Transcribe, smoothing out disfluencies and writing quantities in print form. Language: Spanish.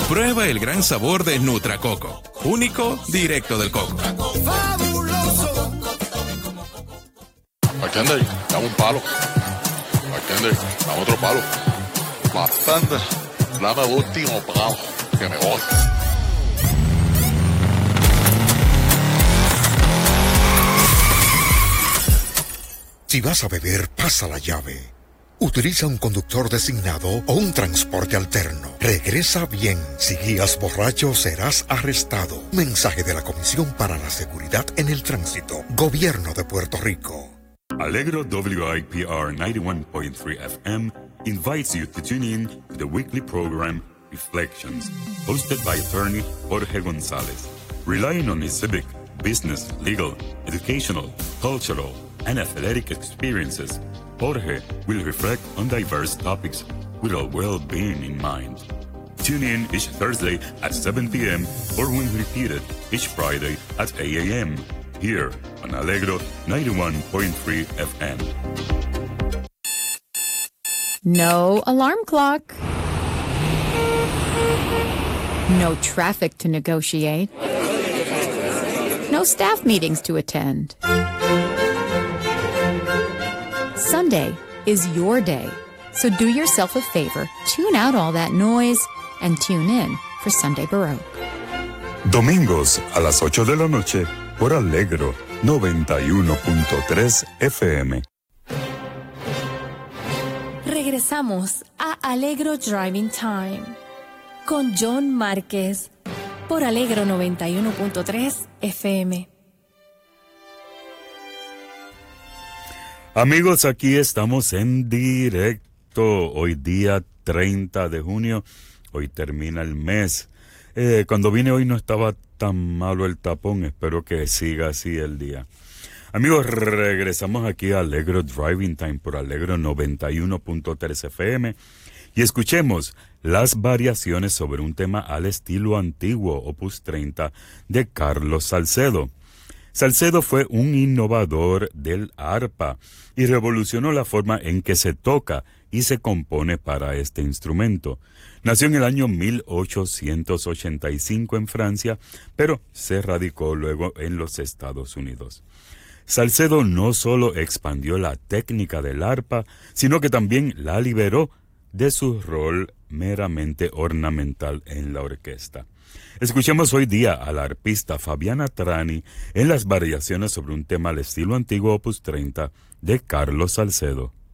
Prueba el gran sabor de Nutracoco, único, directo del coco. Bartender, dame un palo. Bartender, dame otro palo. Bartender, dame el último palo, que me voy. Si vas a beber, pasa la llave. Utiliza un conductor designado o un transporte alterno. Regresa bien. Si guías borracho, serás arrestado. Mensaje de la Comisión para la Seguridad en el Tránsito. Gobierno de Puerto Rico. Allegro WIPR 91.3 FM invites you to tune in to the weekly program Reflections, hosted by attorney Jorge Gonzalez. Relying on his civic, business, legal, educational, cultural, and athletic experiences, Jorge will reflect on diverse topics with our well-being in mind. Tune in each Thursday at 7 p.m. or when repeated each Friday at 8 a.m. here on Allegro 91.3 FM. No alarm clock. No traffic to negotiate. No staff meetings to attend. Sunday is your day, so do yourself a favor, tune out all that noise, and tune in for Sunday Baroque. Domingos a las 8 de la noche por Allegro 91.3 FM. Regresamos a Allegro Driving Time con John Márquez por Allegro 91.3 FM. Amigos, aquí estamos en directo. Hoy día 30 de junio. Hoy termina el mes. Cuando vine hoy no estaba tan malo el tapón. Espero que siga así el día. Amigos, regresamos aquí a Allegro Driving Time por Allegro 91.3 FM. Y escuchemos las variaciones sobre un tema al estilo antiguo, Opus 30, de Carlos Salcedo. Salcedo fue un innovador del arpa y revolucionó la forma en que se toca y se compone para este instrumento. Nació en el año 1885 en Francia, pero se radicó luego en los Estados Unidos. Salcedo no solo expandió la técnica del arpa, sino que también la liberó de su rol meramente ornamental en la orquesta. Escuchemos hoy día a la arpista Fabiana Trani en las variaciones sobre un tema al estilo antiguo Opus 30 de Carlos Salcedo.